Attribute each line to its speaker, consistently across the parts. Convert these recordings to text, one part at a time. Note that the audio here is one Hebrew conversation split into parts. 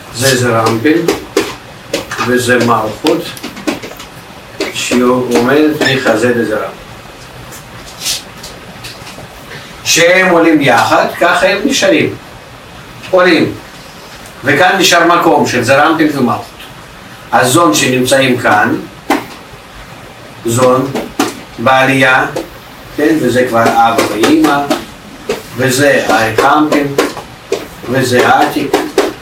Speaker 1: זה זרמפין וזה מלכות שעומדת מחזה דזרמפין. שהם עולים יחד, ככה הם נשארים, עולים, וכאן נשאר מקום של זרמפין ומלכות. הזון שנמצאים כאן, זון בעלייה, כן? וזה כבר אבא ואמא, וזה האיכמפין, וזה העתיק.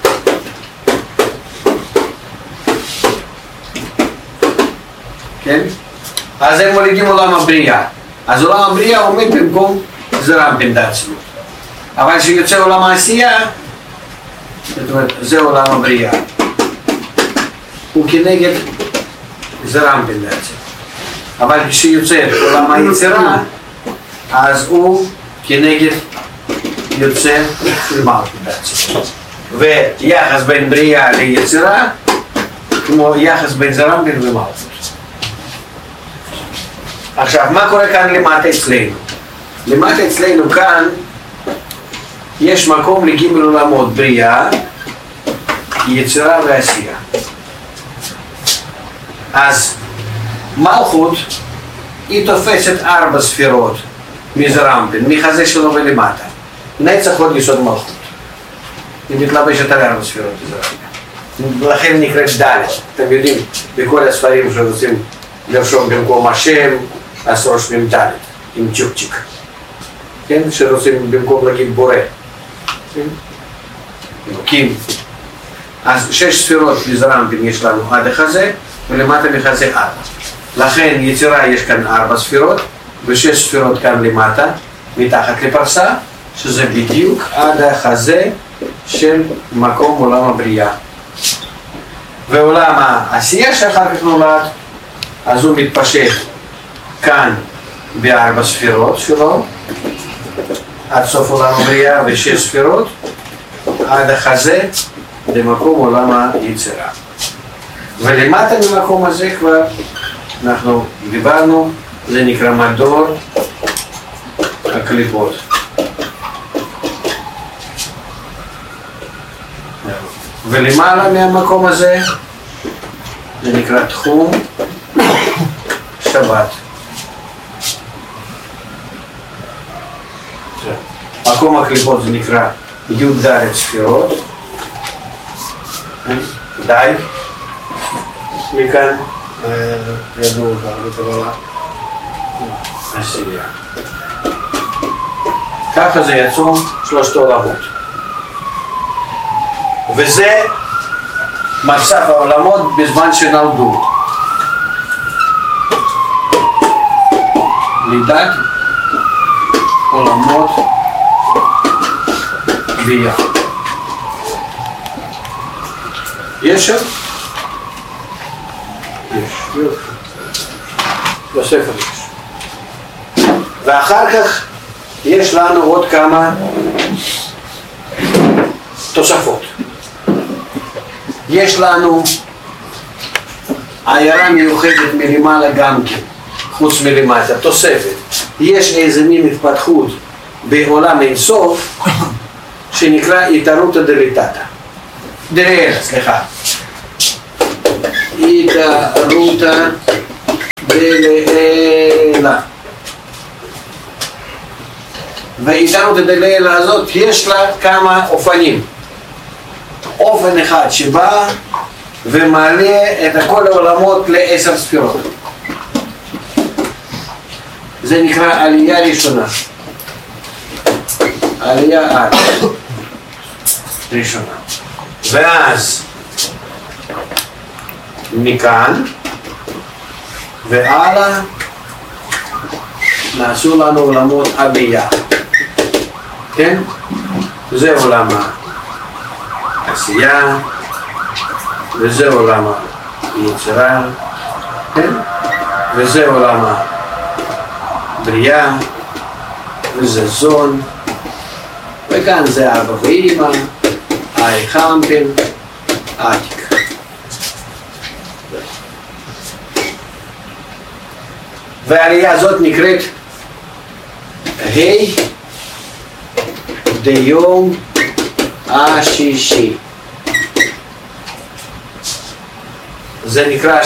Speaker 1: כן? אז הם מולידים עולם הבריאה. אז עולם הבריאה עומד במקום זרמפין בעצמות. אבל כשיוצא עולם העשייה, זאת אומרת, זה עולם הבריאה. הוא כנגד זרמפין בעצם. אבל כשיוצא עולם היצירה, אז הוא כנגד יוצא מלכות בעצם. ויחס בין בריאה ליצירה, כמו יחס בין זרמפין ומלכות. עכשיו, מה קורה כאן למטה אצלנו? למטה אצלנו כאן יש מקום לגימל עולמות, בריאה, יצירה ועשייה. אז מלכות היא תופסת 4 ספירות מזרמפין, מחזה שלו ולמטה. נצח עוד יסוד מלכות. היא מתלבשת על 4 ספירות מזרמפין. לכן נקראת ד'. אתם יודעים, בכל הספרים שרוצים לרשום במקום השם, אז רושמים ד' עם צ'ופצ'יק. כן? שרוצים במקום להגיד בורא. אלוקים. אז 6 ספירות מזרמפין יש לנו עד החזה, ולמטה מחזה 4. לכן יצירה יש כאן 4 ספירות, ו6 ספירות כאן למטה, מתחת לפרסה, שזה בדיוק עד החזה של מקום עולם הבריאה. ועולם העשייה שאחר כך נולד, אז הוא מתפשט כאן ב4 ספירות שלו, עד סוף עולם הבריאה ו6 ספירות, עד החזה למקום עולם היצירה. ולמטה ממקום הזה כבר אנחנו דיברנו, זה נקרא מדור הקליפות. ולמעלה מהמקום הזה זה נקרא תחום שבת. מקום הקליפות זה נקרא י"ד ספירות. די. מכאן ידעו בטבלה עשייה. ככה זה יצאו 3 עולמות. וזה מצב העולמות בזמן שנולדו. לידת עולמות בריאה. יש שם? יש. בספר יש. ואחר כך יש לנו עוד כמה תוספות. יש לנו עיירה מיוחדת מלמעלה גם כן, חוץ מלמטה, תוספת. יש איזה מין התפתחות בעולם אינסוף שנקרא התערותא דליטתא. דלילה, סליחה. התערותא דלילה. והתערותא דלילה הזאת יש לה כמה אופנים. אופן אחד שבא ומעלה את כל העולמות ל10 ספירות. זה נקרא עלייה ראשונה. עלייה עד ראשונה. ואז מכאן והלאה נעשו לנו עולמות עלייה. כן? זה עולם העשייה, וזה עולם היצירה, כן? וזה עולם הבריאה, וזה זון, וכאן זה אבא ואמא, האיכמפין, העתיק. והעלייה הזאת נקראת ה' דיום השישי. זה נקרא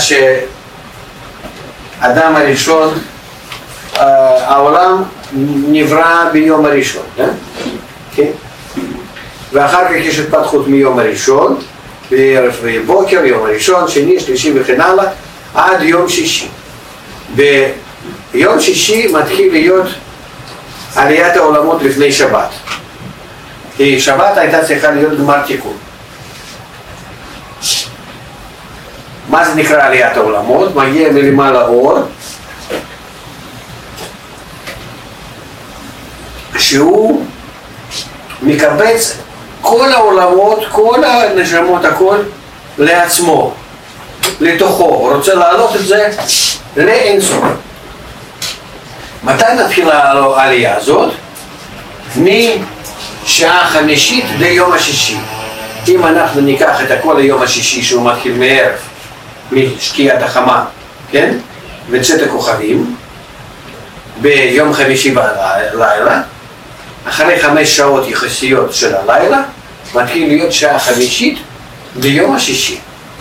Speaker 1: שאדם הראשון, העולם נברא ביום הראשון, כן? ואחר כך יש התפתחות מיום הראשון, בערב ובוקר, יום הראשון, שני, שלישי וכן הלאה, עד יום שישי. ביום שישי מתחיל להיות עליית העולמות לפני שבת. כי שבת הייתה צריכה להיות גמר תיקון. מה זה נקרא עליית העולמות? מגיע מלמעלה אור, שהוא מקבץ כל העולמות, כל הנשמות, הכל לעצמו, לתוכו. הוא רוצה להעלות את זה לאינסוף. מתי נתחילה העלייה הזאת? משעה חמישית ליום השישי. אם אנחנו ניקח את הכל ליום השישי, שהוא מתחיל מערב, משקיעת החמה, כן? וצאת הכוכבים, ביום חמישי בלילה, אחרי 5 שעות יחסיות של הלילה, מתחיל להיות שעה חמישית ביום השישי.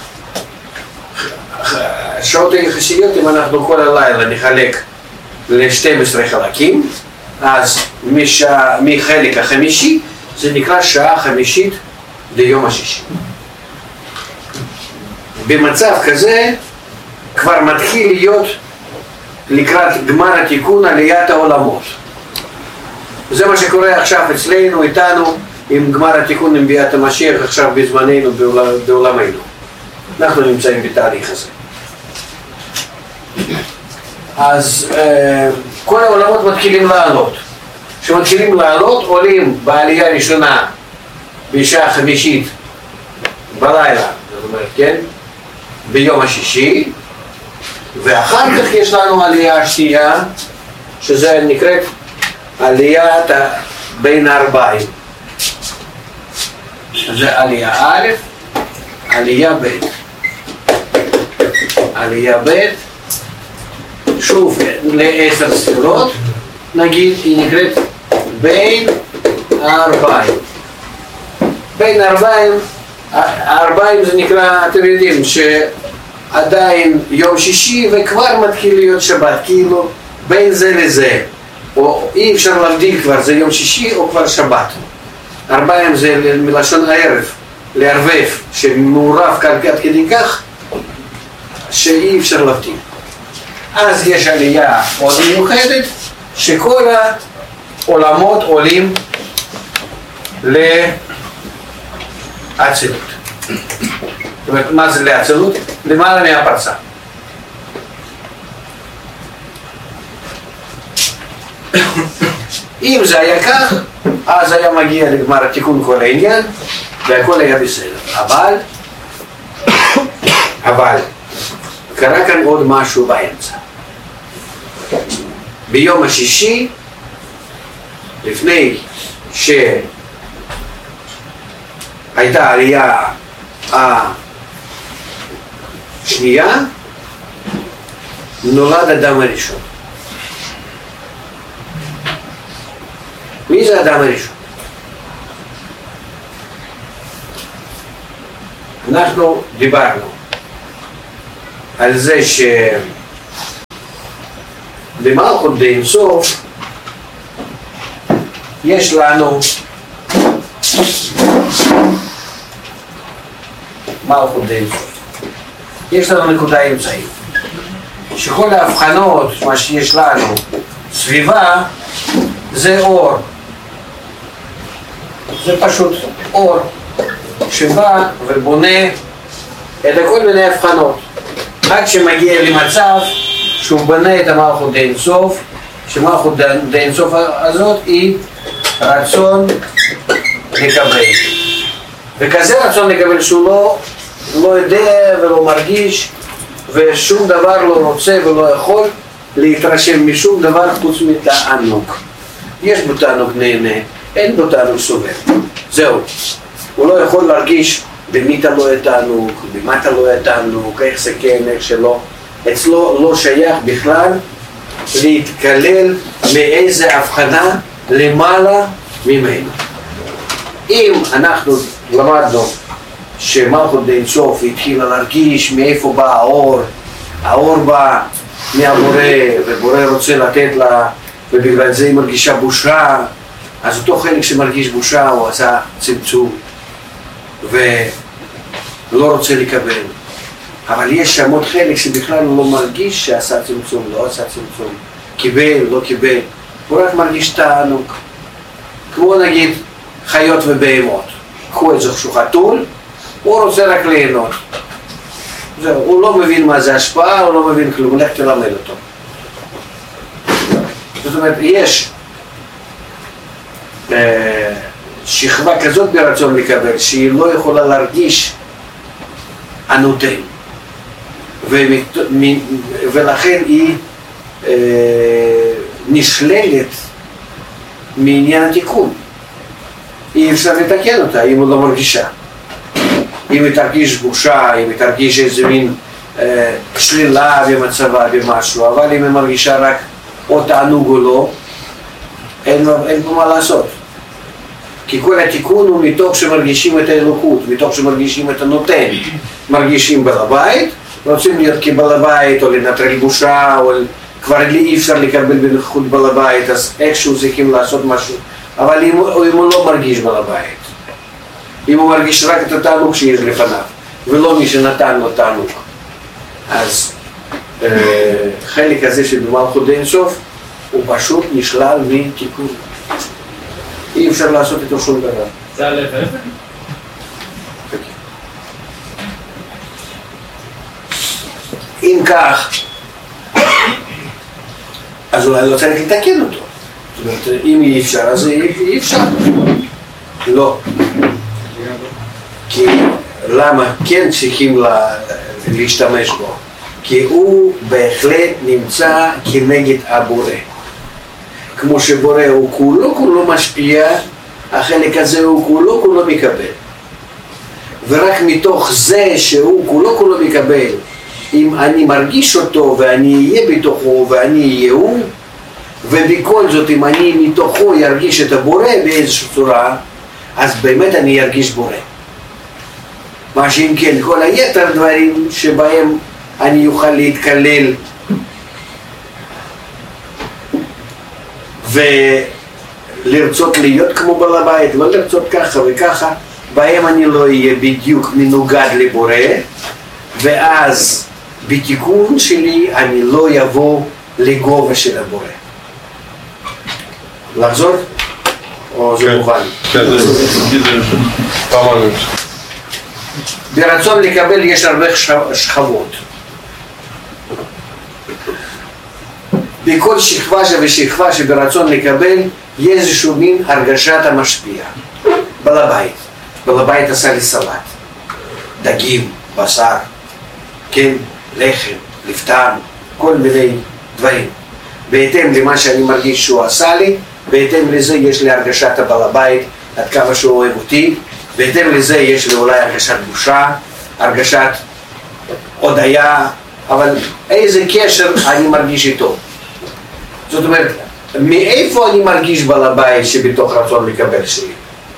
Speaker 1: השעות היחסיות, אם אנחנו כל הלילה נחלק ל-12 חלקים, אז מחלק החמישי זה נקרא שעה חמישית ליום השישי. במצב כזה כבר מתחיל להיות לקראת גמר התיקון עליית העולמות. זה מה שקורה עכשיו אצלנו, איתנו, עם גמר התיקון עם ביאת המשיח עכשיו בזמננו, בעולמנו. אנחנו נמצאים בתהליך הזה. אז כל העולמות מתחילים לעלות. כשמתחילים לעלות, עולים בעלייה ראשונה בשעה חמישית בלילה, זאת אומרת, כן? ביום השישי, ואחר כך יש לנו עלייה השנייה, שזה נקראת עליית בין הארבעים. זה עלייה א', עלייה ב'. עלייה ב', שוב ל10 ספירות, נגיד היא נקראת בין הארבעים. בין הארבעים זה נקרא, אתם יודעים, שעדיין יום שישי וכבר מתחיל להיות שבת, כאילו בין זה לזה. או אי אפשר להבדיל כבר, זה יום שישי או כבר שבת. 40 זה מלשון הערב, לערבב, שמעורב כאן עד כדי כך, שאי אפשר להבדיל. אז יש עלייה עוד מיוחדת, שכל העולמות עולים לאצילות. זאת אומרת, מה זה לאצילות? למעלה מהפרסה. אם זה היה כך, אז היה מגיע לגמר התיקון כל העניין, והכל היה בסדר. אבל, קרה כאן עוד משהו באמצע. ביום השישי, לפני שהייתה העלייה השנייה, נולד אדם הראשון. מי זה האדם הראשון? אנחנו דיברנו על זה שבמלכות דאין סוף יש לנו מלכות דאין סוף. יש לנו נקודה אמצעית. שכל ההבחנות, מה שיש לנו סביבה, זה אור. זה פשוט אור שבא ובונה את כל מיני הבחנות עד שמגיע למצב שהוא בנה את המלכות דאין סוף, שמלכות דאין סוף הזאת היא רצון לקבל, וכזה רצון לקבל שהוא לא יודע ולא מרגיש ושום דבר לא רוצה ולא יכול להתרשם משום דבר חוץ מתענוג. יש בו תענוג נהנה, אין בו תענוג סובל. זהו. הוא לא יכול להרגיש במי אתה לא תענוג, במה אתה לא תענוג, איך זה כן, איך שלא. אצלו לא שייך בכלל להתקלל מאיזה הבחנה למעלה ממנו. אם אנחנו למדנו שמלכות דאין סוף התחילה להרגיש מאיפה בא האור. האור בא מהבורא, ובורא רוצה לתת לה, ובגלל זה היא מרגישה בושה. אז אותו חלק שמרגיש בושה הוא עשה צמצום ולא רוצה לקבל. אבל יש שם עוד חלק שבכלל הוא לא מרגיש שעשה צמצום, לא עשה צמצום, קיבל, לא קיבל, הוא רק מרגיש תענוג. כמו נגיד חיות ובהמות, קחו איזשהו חתול, הוא רוצה רק ליהנות. זהו, הוא לא מבין מה זה השפעה, הוא לא מבין כלום, לך תלמד אותו. זאת אומרת, יש שכבה כזאת ברצון לקבל, שהיא לא יכולה להרגיש הנותן. ולכן היא נשללת מעניין התיקון. אי אפשר לתקן אותה אם היא לא מרגישה. אם היא תרגיש בושה, אם היא תרגיש איזה מין שלילה במצבה במשהו, אבל אם היא מרגישה רק או תענוג או לא, אין פה מה לעשות. כי כל התיקון הוא מתוך שמרגישים את האלוקות, מתוך שמרגישים את הנותן. מרגישים בעל הבית, רוצים להיות כבעל הבית או לנטרל בושה, או כבר אי אפשר לקבל בנוכחות בעל הבית, אז איכשהו צריכים לעשות משהו. אבל אם הוא לא מרגיש בעל הבית, אם הוא מרגיש רק את התענוג שיש לפניו, ולא מי שנתן לו תענוג, אז חלק הזה שבמלכות דאין סוף הוא פשוט נשלל מתיקון. אי אפשר לעשות איתו שום דבר.
Speaker 2: זה הלב אבן?
Speaker 1: אם כך, אז אולי לא צריך לתקן אותו. זאת אומרת, אם אי אפשר, אז אי אפשר. לא. כי למה כן צריכים להשתמש בו? כי הוא בהחלט נמצא כנגד הבורא. כמו שבורא הוא כולו משפיע, החלק הזה הוא כולו מקבל. ורק מתוך זה שהוא כולו מקבל, אם אני מרגיש אותו ואני אהיה בתוכו ואני אהיה הוא, ובכל זאת אם אני מתוכו ירגיש את הבורא באיזושהי צורה, אז באמת אני ארגיש בורא. מה שאם כן, כל היתר דברים שבהם אני אוכל להתקלל ולרצות להיות כמו בעל הבית, לא לרצות ככה וככה, בהם אני לא אהיה בדיוק מנוגד לבורא, ואז בתיקון שלי אני לא יבוא לגובה של הבורא. לחזור? או זה מובן?
Speaker 3: כן, זה פעמיים.
Speaker 1: ברצון לקבל יש הרבה שכבות. בכל שכבה ושכבה שברצון לקבל יש איזשהו מין הרגשת המשפיע. בעל הבית. בעל הבית עשה לי סלט. דגים, בשר, כן, לחם, לפתן, כל מיני דברים. בהתאם למה שאני מרגיש שהוא עשה לי, בהתאם לזה יש לי הרגשת הבעל הבית, עד כמה שהוא אוהב אותי, בהתאם לזה יש לי אולי הרגשת בושה, הרגשת הודיה, אבל איזה קשר אני מרגיש איתו. זאת אומרת, מאיפה אני מרגיש בעל הבית שבתוך רצון לקבל שלי?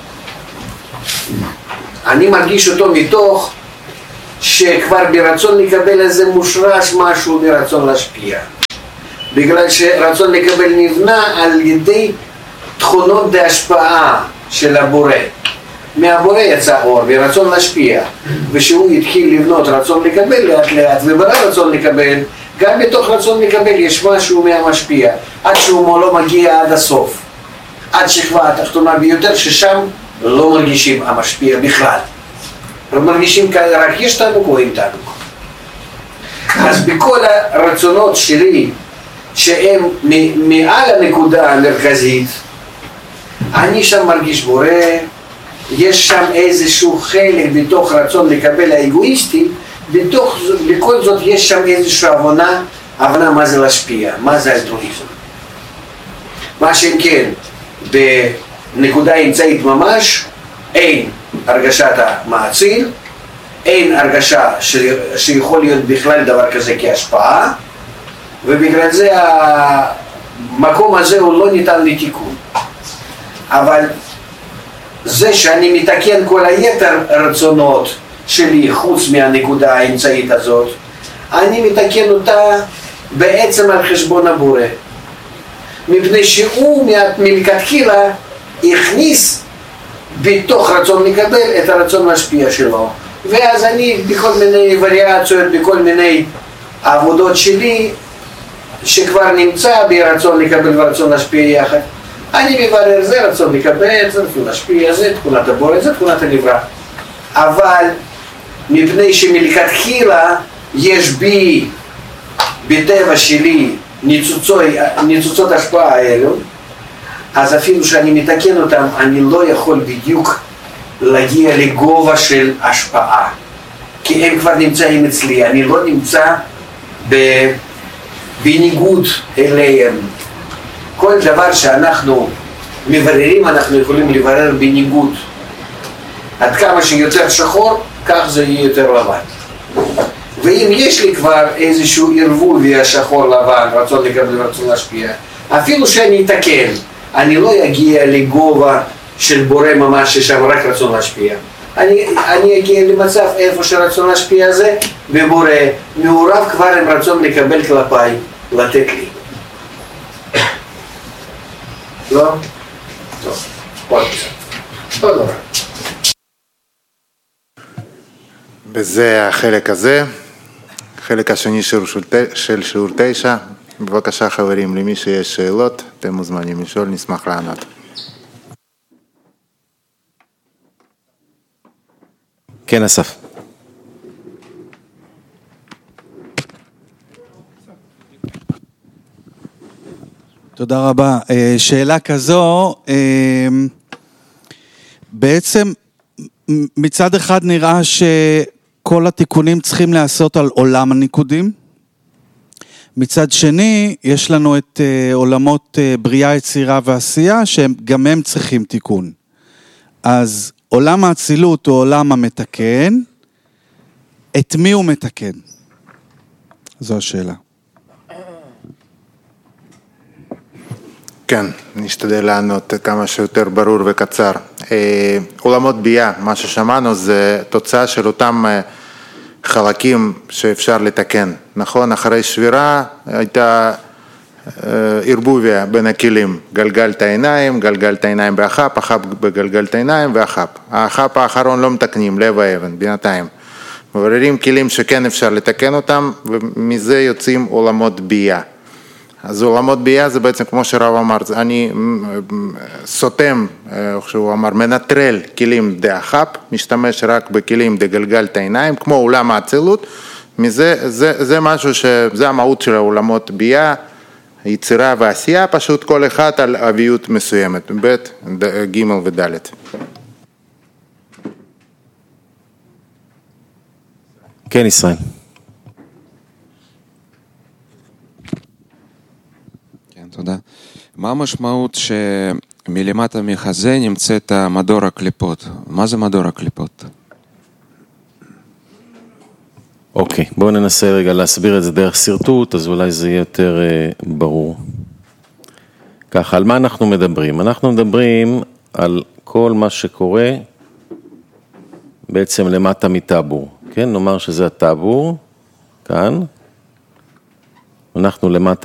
Speaker 1: אני מרגיש אותו מתוך שכבר ברצון לקבל איזה מושרש משהו מרצון להשפיע. בגלל שרצון לקבל נבנה על ידי תכונות בהשפעה של הבורא. מהבורא יצא אור ורצון להשפיע, ושהוא התחיל לבנות רצון לקבל לאט לאט, וברצון לקבל, גם בתוך רצון לקבל יש משהו מהמשפיע, עד שהוא לא מגיע עד הסוף, עד שכבה התחתונה ביותר, ששם לא מרגישים המשפיע בכלל. מרגישים רק יש תענוג או אין תענוג. אז בכל הרצונות שלי, שהם מעל הנקודה המרכזית, אני שם מרגיש בורא, יש שם איזשהו חלק בתוך רצון לקבל האגואיסטי, בכל זאת יש שם איזושהי הבנה מה זה להשפיע, מה זה אלטרואיזם. מה שאם כן, בנקודה אמצעית ממש, אין הרגשת המאציל, אין הרגשה שיכול להיות בכלל דבר כזה כהשפעה, ובגלל זה המקום הזה הוא לא ניתן לתיקון. אבל זה שאני מתקן כל היתר רצונות שלי חוץ מהנקודה האמצעית הזאת, אני מתקן אותה בעצם על חשבון הבורא. מפני שהוא מלכתחילה הכניס בתוך רצון לקבל את הרצון משפיע שלו. ואז אני בכל מיני וריאציות, בכל מיני עבודות שלי, שכבר נמצא ברצון לקבל ורצון להשפיע יחד, אני מברר זה רצון לקבל, זה רצון להשפיע, זה תכונת הבורא, זה תכונת הנברא. אבל מפני שמלכתחילה יש בי, בטבע שלי, ניצוצות השפעה האלו, אז אפילו שאני מתקן אותם, אני לא יכול בדיוק להגיע לגובה של השפעה, כי הם כבר נמצאים אצלי, אני לא נמצא בניגוד אליהם. כל דבר שאנחנו מבררים, אנחנו יכולים לברר בניגוד. עד כמה שיותר שחור, כך זה יהיה יותר לבן. ואם יש לי כבר איזשהו ערבובי השחור לבן, רצון לקבל ורצון להשפיע, אפילו שאני אתקן, אני לא אגיע לגובה של בורא ממש ששם רק רצון להשפיע. אני אגיע למצב איפה שרצון להשפיע זה, ובורא מעורב כבר עם רצון לקבל כלפיי, לתת לי. לא? טוב, עוד קצת. עוד דבר.
Speaker 2: וזה החלק הזה. חלק השני של שיעור 9. בבקשה חברים, למי שיש שאלות, אתם מוזמנים לשאול, נשמח לענות.
Speaker 4: כן, אסף.
Speaker 5: תודה רבה. שאלה כזו, בעצם מצד אחד נראה שכל התיקונים צריכים לעשות על עולם הניקודים, מצד שני יש לנו את עולמות בריאה, יצירה ועשייה שגם הם צריכים תיקון. אז עולם האצילות הוא עולם המתקן, את מי הוא מתקן? זו השאלה.
Speaker 2: כן, נשתדל לענות כמה שיותר ברור וקצר. עולמות בייה, מה ששמענו זה תוצאה של אותם חלקים שאפשר לתקן. נכון, אחרי שבירה הייתה ערבוביה בין הכלים, גלגל את העיניים, גלגל את העיניים באחף, אחף בגלגל את העיניים ואחף. האחף האחרון לא מתקנים, לב האבן, בינתיים. מבררים כלים שכן אפשר לתקן אותם, ומזה יוצאים עולמות בייה. אז עולמות בייה זה בעצם כמו שרב אמר, אני סותם, שהוא אמר, מנטרל כלים דה אחפ, משתמש רק בכלים דה גלגל את העיניים, כמו עולם האצילות, זה משהו זה המהות של העולמות בייה, יצירה ועשייה, פשוט כל אחד על אביות מסוימת, ב' ג' וד'.
Speaker 4: כן, ישראל.
Speaker 6: תודה. מה המשמעות שמלמטה מחזה נמצאת מדור הקליפות? מה זה מדור הקליפות?
Speaker 4: אוקיי, בואו ננסה רגע להסביר את זה דרך סרטוט, אז אולי זה יהיה יותר ברור. ככה, על מה אנחנו מדברים? אנחנו מדברים על כל מה שקורה בעצם למטה מטאבור. כן, נאמר שזה הטאבור, כאן. אנחנו למטה